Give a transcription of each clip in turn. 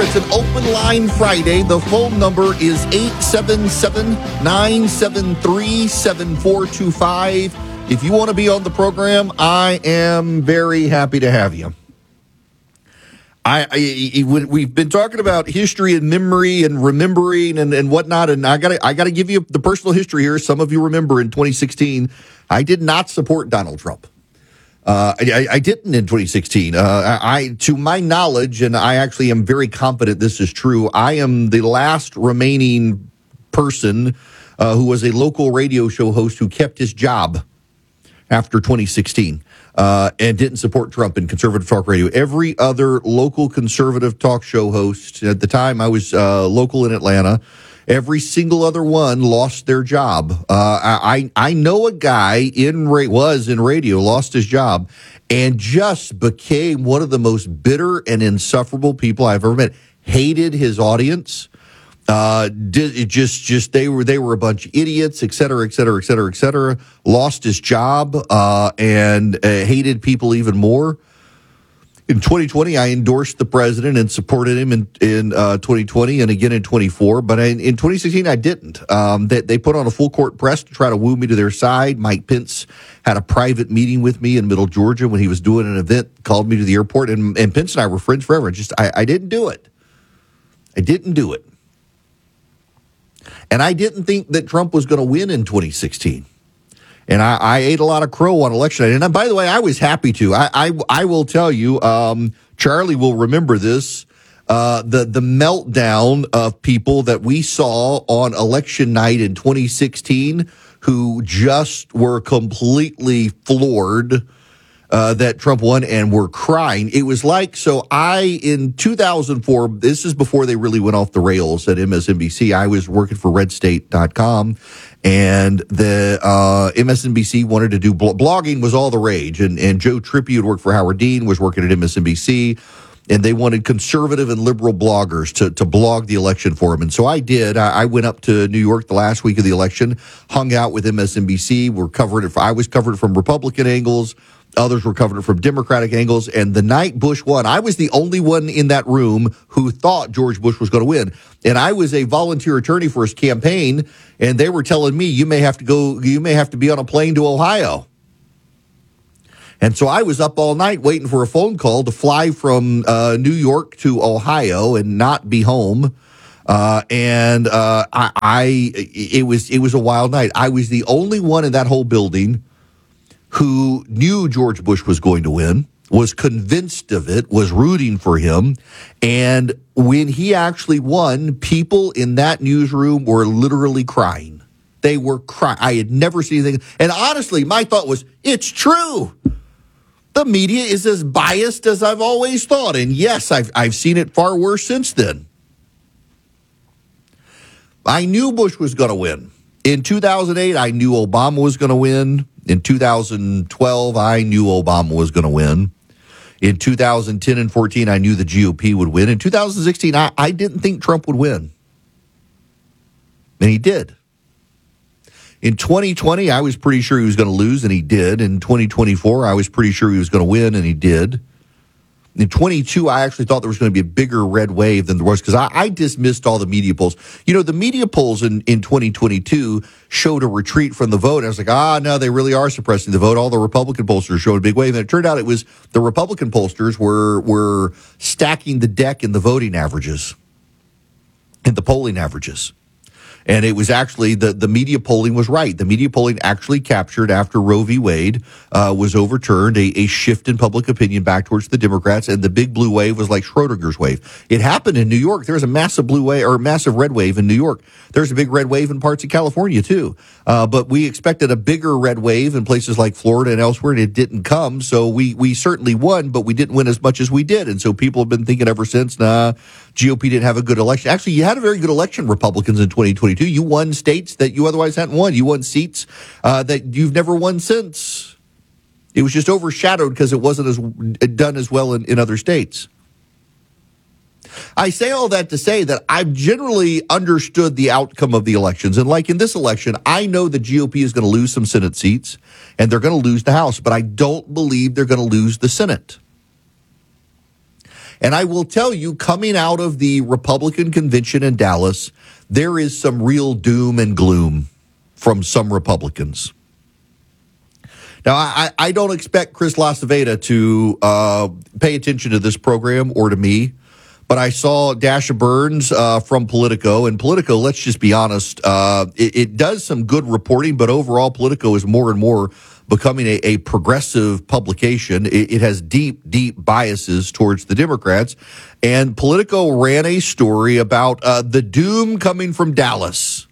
It's an open line Friday. The phone number is 877-973-7425. If you want to be on the program, I am very happy to have you. We've been talking about history and memory and remembering and whatnot, and I gotta give you the personal history here. Some of you remember in 2016, I did not support Donald Trump. I didn't in 2016. To my knowledge, and I actually am very confident this is true, I am the last remaining person who was a local radio show host who kept his job after 2016 and didn't support Trump in conservative talk radio. Every other local conservative talk show host, at the time I was local in Atlanta, every single other one lost their job. I know a guy was in radio, lost his job, and just became one of the most bitter and insufferable people I've ever met. Hated his audience. They were a bunch of idiots, et cetera, et cetera, et cetera, et cetera. Lost his job and hated people even more. In 2020, I endorsed the president and supported him in 2020 and again in 24. But in 2016, I didn't. They put on a full court press to try to woo me to their side. Mike Pence had a private meeting with me in Middle Georgia when he was doing an event, called me to the airport. And Pence and I were friends forever. I didn't do it. I didn't do it. And I didn't think that Trump was going to win in 2016. And I ate a lot of crow on election night. And by the way, I was happy to. I will tell you, Charlie will remember this, the meltdown of people that we saw on election night in 2016 who just were completely floored that Trump won and were crying. It was like, in 2004, this is before they really went off the rails at MSNBC. I was working for redstate.com, and the MSNBC wanted to do blogging was all the rage. And Joe Trippi, who had worked for Howard Dean, was working at MSNBC, and they wanted conservative and liberal bloggers to blog the election for them. And so I did. I went up to New York the last week of the election, hung out with MSNBC. I was covered from Republican angles. Others were covering it from Democratic angles. And the night Bush won, I was the only one in that room who thought George Bush was going to win. And I was a volunteer attorney for his campaign. And they were telling me, you may have to be on a plane to Ohio. And so I was up all night waiting for a phone call to fly from New York to Ohio and not be home. It was a wild night. I was the only one in that whole building who knew George Bush was going to win, was convinced of it, was rooting for him. And when he actually won, people in that newsroom were literally crying. They were crying. I had never seen anything. And honestly, my thought was, it's true. The media is as biased as I've always thought. And yes, I've seen it far worse since then. I knew Bush was going to win. In 2008, I knew Obama was going to win. In 2012, I knew Obama was going to win. In 2010 and 14, I knew the GOP would win. In 2016, I didn't think Trump would win. And he did. In 2020, I was pretty sure he was going to lose, and he did. In 2024, I was pretty sure he was going to win, and he did. In 22, I actually thought there was going to be a bigger red wave than there was because I dismissed all the media polls. You know, the media polls in 2022 showed a retreat from the vote. I was like, no, they really are suppressing the vote. All the Republican pollsters showed a big wave. And it turned out it was the Republican pollsters were stacking the deck in the voting averages, in the polling averages. And it was actually the media polling was right. The media polling actually captured, after Roe v. Wade was overturned, a shift in public opinion back towards the Democrats. And the big blue wave was like Schrodinger's wave. It happened in New York. There was a massive blue wave or massive red wave in New York. There's a big red wave in parts of California, too. But we expected a bigger red wave in places like Florida and elsewhere, and it didn't come. So we certainly won, but we didn't win as much as we did. And so people have been thinking ever since, GOP didn't have a good election. Actually, you had a very good election, Republicans, in 2022. You won states that you otherwise hadn't won. You won seats that you've never won since. It was just overshadowed because it wasn't done as well in other states. I say all that to say that I've generally understood the outcome of the elections. And like in this election, I know the GOP is going to lose some Senate seats and they're going to lose the House, but I don't believe they're going to lose the Senate. And I will tell you, coming out of the Republican convention in Dallas, there is some real doom and gloom from some Republicans. Now, I don't expect Chris LaCivita to pay attention to this program or to me, but I saw Dasha Burns from Politico, and Politico, let's just be honest, it does some good reporting, but overall Politico is more and more becoming a progressive publication. It has deep biases towards the Democrats, and Politico ran a story about the doom coming from Dallas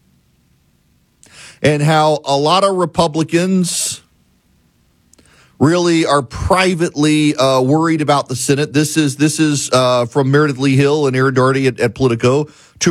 and how a lot of Republicans really are privately worried about the Senate. This is from Meredith Lee Hill and Aaron Daugherty at Politico.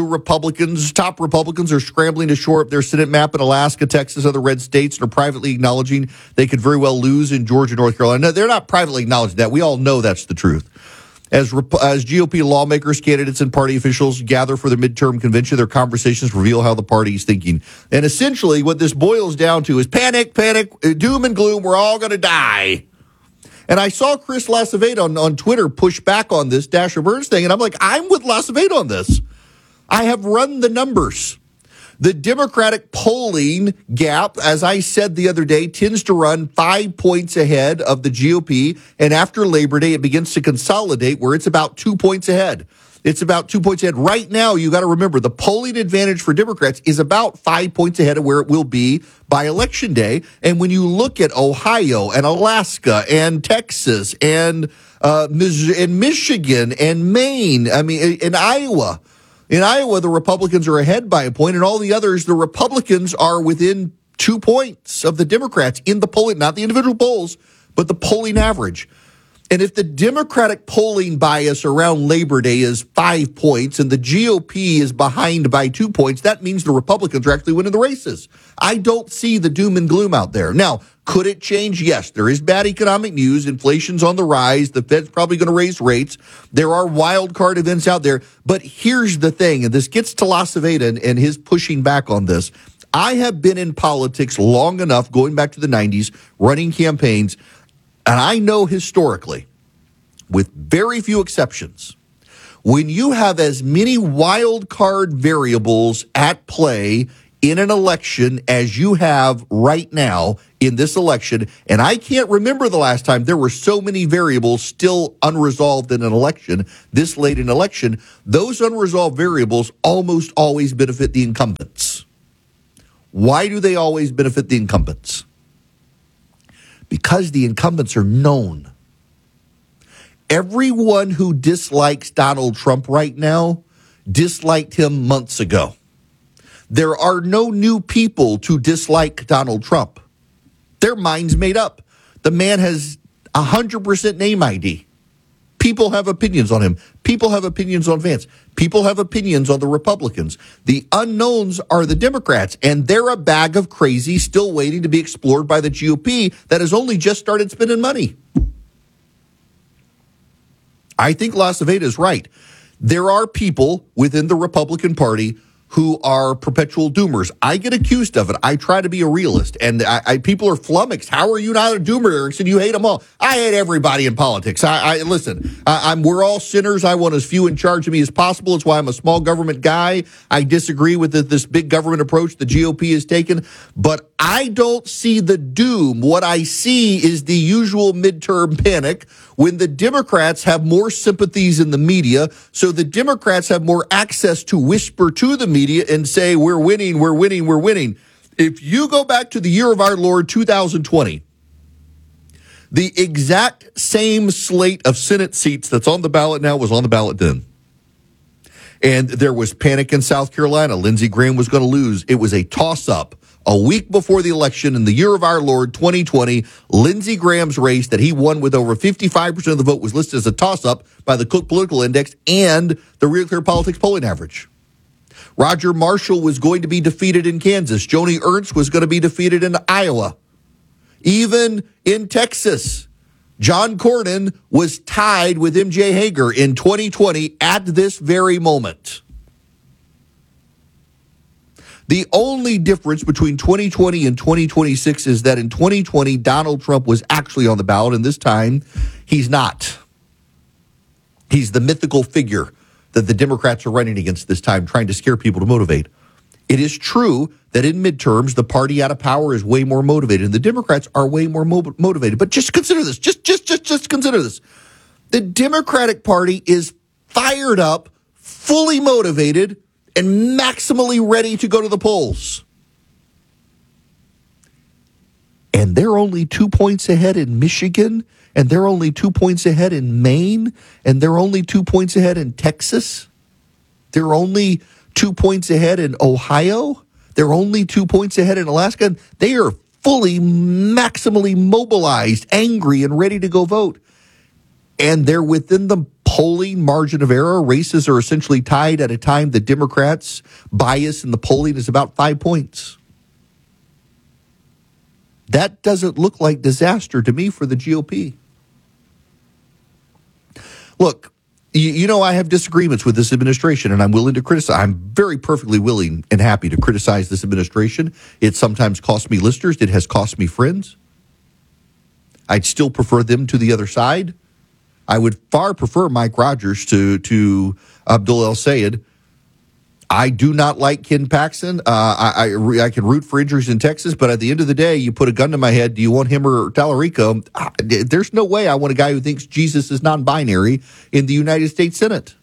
Top Republicans are scrambling to shore up their Senate map in Alaska, Texas, other red states, and are privately acknowledging they could very well lose in Georgia, North Carolina. No, they're not privately acknowledging that. We all know that's the truth. As GOP lawmakers, candidates, and party officials gather for their midterm convention, their conversations reveal how the party is thinking. And essentially, what this boils down to is panic, doom and gloom. We're all going to die. And I saw Chris LaCivita on Twitter push back on this Dasha Burns thing, and I'm like, I'm with LaCivita on this. I have run the numbers. The Democratic polling gap, as I said the other day, tends to run 5 points ahead of the GOP. And after Labor Day, it begins to consolidate where it's about 2 points ahead. It's about 2 points ahead. Right now, you got to remember, the polling advantage for Democrats is about 5 points ahead of where it will be by Election Day. And when you look at Ohio and Alaska and Texas and Michigan and Maine, in Iowa, the Republicans are ahead by a point, and all the others, the Republicans are within 2 points of the Democrats in the polling, not the individual polls, but the polling average. And if the Democratic polling bias around Labor Day is 5 points and the GOP is behind by 2 points, that means the Republicans are actually winning the races. I don't see the doom and gloom out there. Now, could it change? Yes, there is bad economic news. Inflation's on the rise. The Fed's probably going to raise rates. There are wild card events out there. But here's the thing, and this gets to LaCivita and his pushing back on this. I have been in politics long enough, going back to the 90s, running campaigns, and I know historically, with very few exceptions, when you have as many wild card variables at play in an election as you have right now in this election, and I can't remember the last time there were so many variables still unresolved in an election, this late in election, those unresolved variables almost always benefit the incumbents. Why do they always benefit the incumbents? Because the incumbents are known. Everyone who dislikes Donald Trump right now disliked him months ago. There are no new people to dislike Donald Trump. Their mind's made up. The man has 100% name ID. People have opinions on him. People have opinions on Vance. People have opinions on the Republicans. The unknowns are the Democrats, and they're a bag of crazy still waiting to be explored by the GOP that has only just started spending money. I think LaCivita is right. There are people within the Republican Party who are perpetual doomers. I get accused of it. I try to be a realist, and people are flummoxed. How are you not a doomer, Erickson? You hate them all. I hate everybody in politics. Listen. We're all sinners. I want as few in charge of me as possible. It's why I'm a small government guy. I disagree with this big government approach the GOP has taken, but I don't see the doom. What I see is the usual midterm panic when the Democrats have more sympathies in the media, so the Democrats have more access to whisper to the media and say, we're winning, we're winning, we're winning. If you go back to the year of our Lord, 2020, the exact same slate of Senate seats that's on the ballot now was on the ballot then. And there was panic in South Carolina. Lindsey Graham was going to lose. It was a toss-up. A week before the election in the year of our Lord, 2020, Lindsey Graham's race that he won with over 55% of the vote was listed as a toss-up by the Cook Political Index and the Real Clear Politics polling average. Roger Marshall was going to be defeated in Kansas. Joni Ernst was going to be defeated in Iowa. Even in Texas, John Cornyn was tied with MJ Hager in 2020 at this very moment. The only difference between 2020 and 2026 is that in 2020, Donald Trump was actually on the ballot, and this time he's not. He's the mythical figure that the Democrats are running against this time, trying to scare people to motivate. It is true that in midterms, the party out of power is way more motivated, and the Democrats are way more motivated. But just consider this. Just consider this. The Democratic Party is fired up, fully motivated, and maximally ready to go to the polls. And they're only 2 points ahead in Michigan, and they're only 2 points ahead in Maine, and they're only 2 points ahead in Texas. They're only 2 points ahead in Ohio. They're only 2 points ahead in Alaska. They are fully, maximally mobilized, angry, and ready to go vote. And they're within the polling margin of error. Races are essentially tied at a time the Democrats' bias in the polling is about 5 points. That doesn't look like disaster to me for the GOP. Look, you know I have disagreements with this administration, and I'm willing to criticize. I'm very perfectly willing and happy to criticize this administration. It sometimes costs me listeners. It has cost me friends. I'd still prefer them to the other side. I would far prefer Mike Rogers to Abdul El-Sayed. I do not like Ken Paxton. I can root for injuries in Texas, but at the end of the day, you put a gun to my head. Do you want him or Tallarico? There's no way I want a guy who thinks Jesus is non-binary in the United States Senate.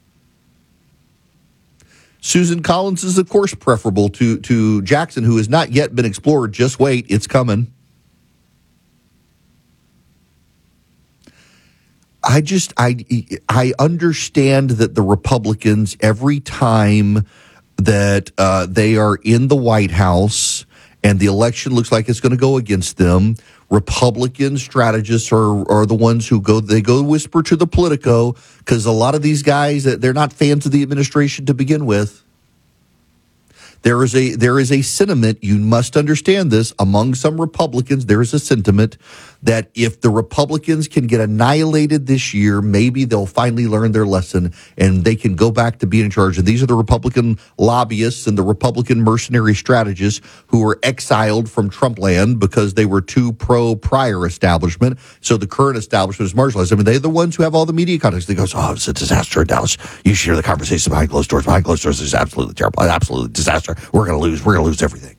Susan Collins is, of course, preferable to Jackson, who has not yet been explored. Just wait, it's coming. I understand that the Republicans, every time that they are in the White House and the election looks like it's going to go against them, Republican strategists are the ones who go whisper to the Politico, because a lot of these guys, they're not fans of the administration to begin with. There is a sentiment, you must understand this, among some Republicans, there is a sentiment that if the Republicans can get annihilated this year, maybe they'll finally learn their lesson and they can go back to being in charge. And these are the Republican lobbyists and the Republican mercenary strategists who were exiled from Trump land because they were too pro-prior establishment. So the current establishment is marginalized. I mean, they're the ones who have all the media context. They go, oh, it's a disaster in Dallas. You should hear the conversation behind closed doors. Behind closed doors is absolutely terrible. Absolutely disaster. We're going to lose. We're going to lose everything.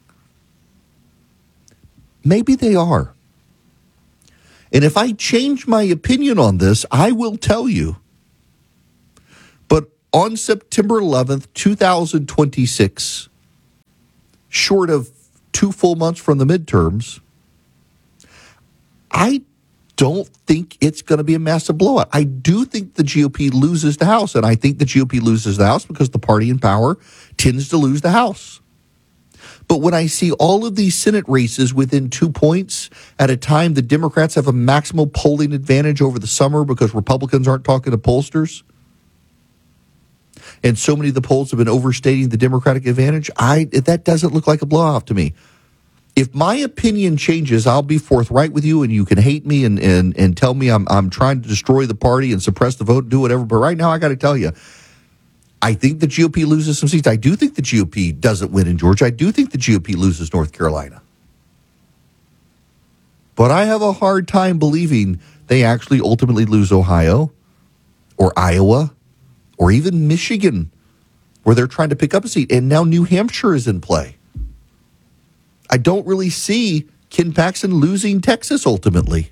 Maybe they are. And if I change my opinion on this, I will tell you. But on September 11th, 2026, short of 2 full months from the midterms, I don't think it's going to be a massive blowout. I do think the GOP loses the House, and I think the GOP loses the House because the party in power tends to lose the House. But when I see all of these Senate races within 2 points at a time the Democrats have a maximal polling advantage over the summer because Republicans aren't talking to pollsters, and so many of the polls have been overstating the Democratic advantage, that doesn't look like a blowout to me. If my opinion changes, I'll be forthright with you, and you can hate me and tell me I'm trying to destroy the party and suppress the vote and do whatever. But right now, I got to tell you, I think the GOP loses some seats. I do think the GOP doesn't win in Georgia. I do think the GOP loses North Carolina. But I have a hard time believing they actually ultimately lose Ohio or Iowa or even Michigan, where they're trying to pick up a seat. And now New Hampshire is in play. I don't really see Ken Paxton losing Texas ultimately.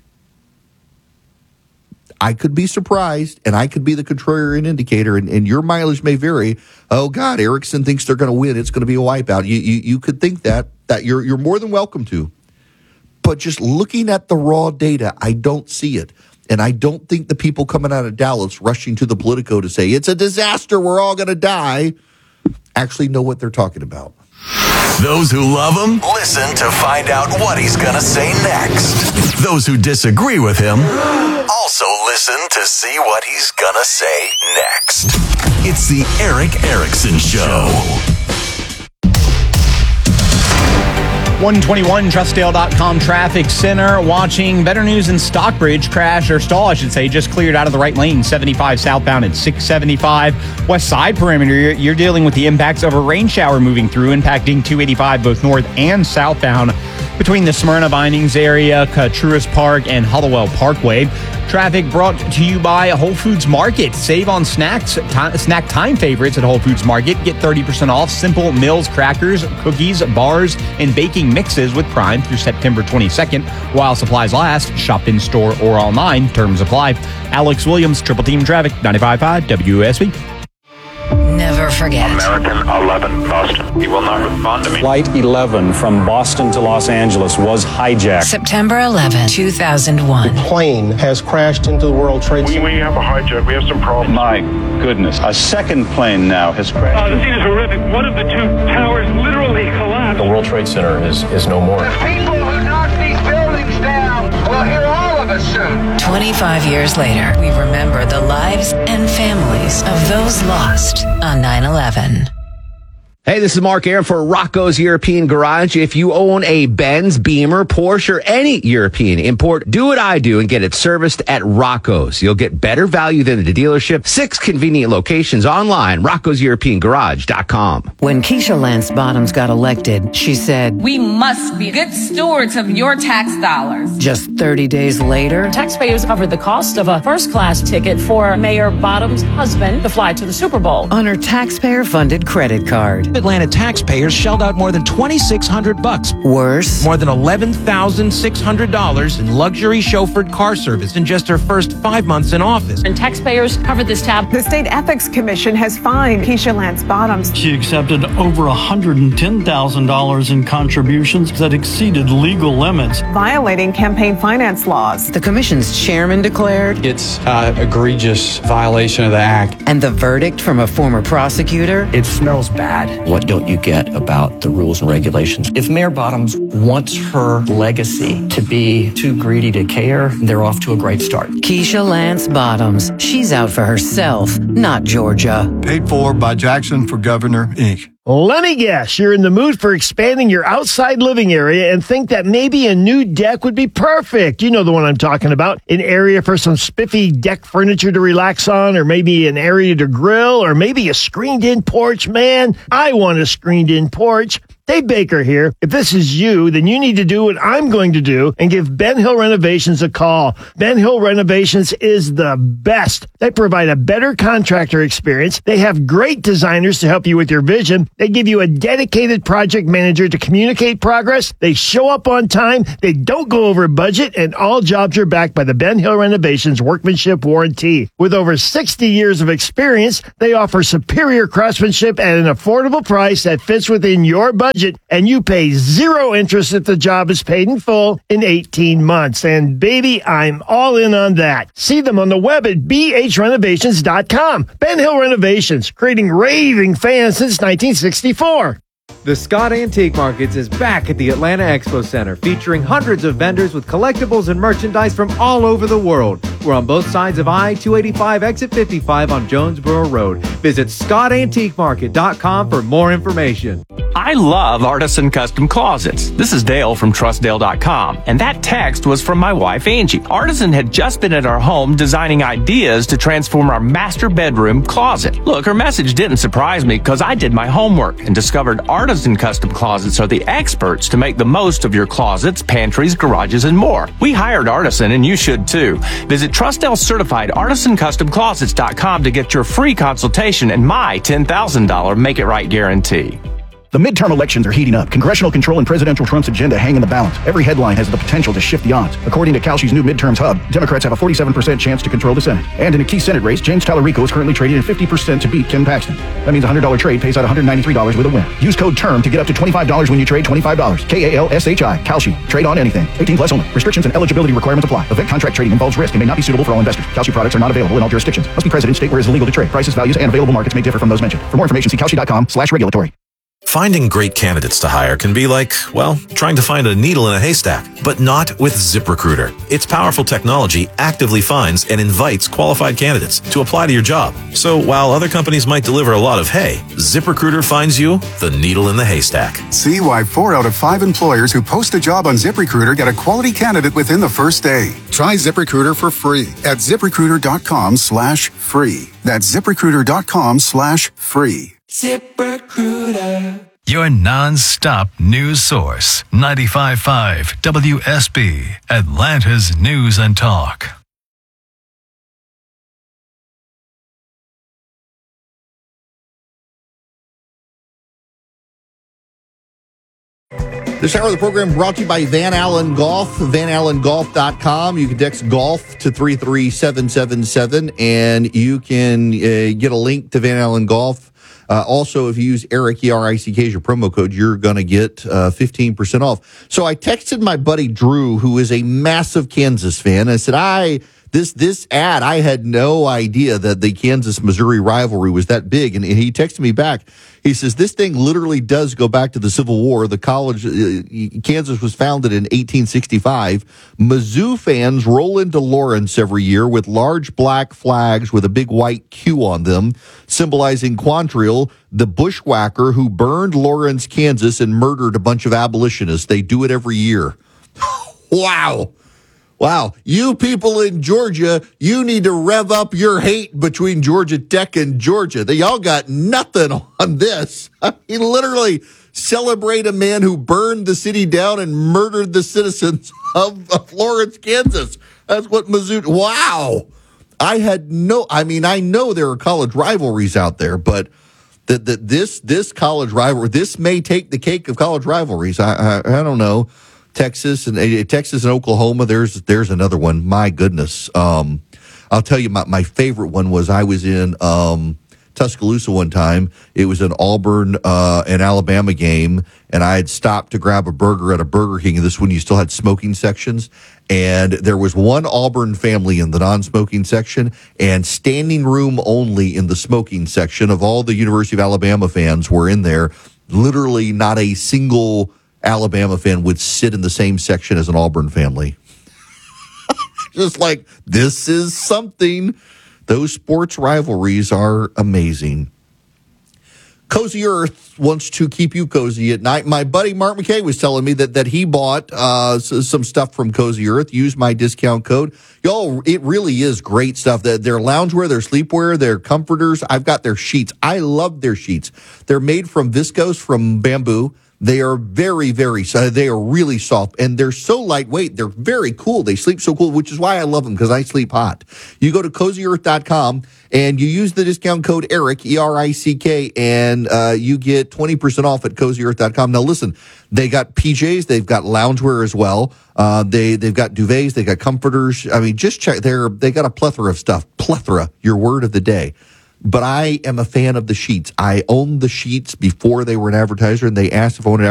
I could be surprised, and I could be the contrarian indicator, and your mileage may vary. Oh, God, Erickson thinks they're going to win. It's going to be a wipeout. You could think that you're more than welcome to. But just looking at the raw data, I don't see it. And I don't think the people coming out of Dallas rushing to the Politico to say, it's a disaster, we're all going to die, actually know what they're talking about. Those who love him, listen to find out what he's going to say next. Those who disagree with him, also listen to see what he's going to say next. It's the Erick Erickson Show. 121 Trustdale.com traffic center. Watching better news in Stockbridge. Crash or stall, I should say, just cleared out of the right lane. 75 southbound at 675. West side perimeter, you're dealing with the impacts of a rain shower moving through, impacting 285 both north and southbound between the Smyrna Vinings area, Truist Park, and Hollowell Parkway. Traffic brought to you by Whole Foods Market. Save on snacks, snack time favorites at Whole Foods Market. Get 30% off Simple Mills crackers, cookies, bars, and baking mixes with Prime through September 22nd. While supplies last, shop in store or online. Terms apply. Alex Williams, Triple Team Traffic, 95.5 WSB. Never forget. American 11, Boston. He will not respond to me. Flight 11 from Boston to Los Angeles was hijacked. September 11, 2001. Plane has crashed into the World Trade Center. We have a hijack. We have some problems. My goodness. A second plane now has crashed. The scene is horrific. One of the two towers literally collapsed. The World Trade Center is no more. The people who knocked these buildings down will hear all of us soon. 25 years later, we remember the lives and families of those lost on 9/11. Hey, this is Mark Aaron for Rocco's European Garage. If you own a Benz, Beamer, Porsche, or any European import, do what I do and get it serviced at Rocco's. You'll get better value than the dealership. 6 convenient locations online, roccoseuropeangarage.com. When Keisha Lance Bottoms got elected, she said, "We must be good stewards of your tax dollars." Just 30 days later, taxpayers covered the cost of a first-class ticket for Mayor Bottoms' husband to fly to the Super Bowl on her taxpayer-funded credit card. Atlanta taxpayers shelled out more than $2,600. Worse, more than $11,600 in luxury chauffeured car service in just her first 5 months in office. And taxpayers covered this tab. The State Ethics Commission has fined Keisha Lance Bottoms. She accepted over $110,000 in contributions that exceeded legal limits, violating campaign finance laws. The commission's chairman declared it's an egregious violation of the act. And the verdict from a former prosecutor? It smells bad. What don't you get about the rules and regulations? If Mayor Bottoms wants her legacy to be too greedy to care, they're off to a great start. Keisha Lance Bottoms. She's out for herself, not Georgia. Paid for by Jackson for Governor, Inc. Let me guess, you're in the mood for expanding your outside living area and think that maybe a new deck would be perfect. You know the one I'm talking about. An area for some spiffy deck furniture to relax on, or maybe an area to grill, or maybe a screened-in porch. Man, I want a screened-in porch. Dave Baker here. If this is you, then you need to do what I'm going to do and give Ben Hill Renovations a call. Ben Hill Renovations is the best. They provide a better contractor experience. They have great designers to help you with your vision. They give you a dedicated project manager to communicate progress. They show up on time. They don't go over budget, and all jobs are backed by the Ben Hill Renovations workmanship warranty. With over 60 years of experience, they offer superior craftsmanship at an affordable price that fits within your budget. And you pay 0 interest if the job is paid in full in 18 months. And baby, I'm all in on that. See them on the web at bhrenovations.com. Ben Hill Renovations, creating raving fans since 1964. The Scott Antique Markets is back at the Atlanta Expo Center, featuring hundreds of vendors with collectibles and merchandise from all over the world. We're on both sides of I-285 exit 55 on Jonesboro Road. Visit scottantiquemarket.com for more information. I love Artisan Custom Closets. This is Dale from TrustDale.com, and that text was from my wife, Angie. Artisan had just been at our home designing ideas to transform our master bedroom closet. Look, her message didn't surprise me because I did my homework and discovered Artisan Custom Closets are the experts to make the most of your closets, pantries, garages, and more. We hired Artisan, and you should too. Visit TrustDale certified ArtisanCustomClosets.com to get your free consultation and my $10,000 Make It Right guarantee. The midterm elections are heating up. Congressional control and Presidential Trump's agenda hang in the balance. Every headline has the potential to shift the odds. According to Kalshi's new midterms hub, Democrats have a 47% chance to control the Senate. And in a key Senate race, James Tallarico is currently trading at 50% to beat Ken Paxton. That means a $100 trade pays out $193 with a win. Use code TERM to get up to $25 when you trade $25. KALSHI. Kalshi. Trade on anything. 18 plus only. Restrictions and eligibility requirements apply. Event contract trading involves risk and may not be suitable for all investors. Kalshi products are not available in all jurisdictions. Must be present in state where it is illegal to trade. Prices, values, and available markets may differ from those mentioned. For more information, see Kalshi.com/regulatory. Finding great candidates to hire can be like, well, trying to find a needle in a haystack, but not with ZipRecruiter. Its powerful technology actively finds and invites qualified candidates to apply to your job. So while other companies might deliver a lot of hay, ZipRecruiter finds you the needle in the haystack. See why 4 out of 5 employers who post a job on ZipRecruiter get a quality candidate within the first day. Try ZipRecruiter for free at ZipRecruiter.com/free. That's ZipRecruiter.com/free. ZipRecruiter. Your non-stop news source. 95.5 WSB, Atlanta's News and Talk. This hour of the program brought to you by Van Allen Golf, vanallengolf.com. You can text golf to 33777, and you can get a link to Van Allen Golf. Also, if you use Eric, E-R-I-C-K, as your promo code, you're going to get 15% off. So I texted my buddy Drew, who is a massive Kansas fan. I said, this ad, I had no idea that the Kansas-Missouri rivalry was that big. And he texted me back. He says, this thing literally does go back to the Civil War. The college, Kansas was founded in 1865. Mizzou fans roll into Lawrence every year with large black flags with a big white Q on them, symbolizing Quantrill, the bushwhacker who burned Lawrence, Kansas, and murdered a bunch of abolitionists. They do it every year. Wow. Wow, you people in Georgia, you need to rev up your hate between Georgia Tech and Georgia. They all got nothing on this. I mean, literally celebrate a man who burned the city down and murdered the citizens of Lawrence, Kansas. That's what Mizzou. Wow. I know there are college rivalries out there, but this college rivalry, this may take the cake of college rivalries. I don't know. Texas and Oklahoma. There's another one. My goodness. I'll tell you my favorite one was I was in Tuscaloosa one time. It was an Auburn and Alabama game, and I had stopped to grab a burger at a Burger King. And this one you still had smoking sections, and there was one Auburn family in the non-smoking section, and standing room only in the smoking section. Of all the University of Alabama fans were in there. Literally, not a single Alabama fan would sit in the same section as an Auburn family. Just like, this is something. Those sports rivalries are amazing. Cozy Earth wants to keep you cozy at night. My buddy Mark McKay was telling me that he bought some stuff from Cozy Earth. Use my discount code. Y'all, it really is great stuff. Their loungewear, their sleepwear, their comforters. I've got their sheets. I love their sheets. They're made from viscose, from bamboo. They are very, very, they are really soft, and they're so lightweight. They're very cool. They sleep so cool, which is why I love them, because I sleep hot. You go to CozyEarth.com, and you use the discount code ERIC, E-R-I-C-K, and you get 20% off at CozyEarth.com. Now, listen, they got PJs. They've got loungewear as well. They've got duvets. They got comforters. I mean, just check. They got a plethora of stuff. Plethora, your word of the day. But I am a fan of the sheets. I owned the sheets before they were an advertiser, and they asked if I wanted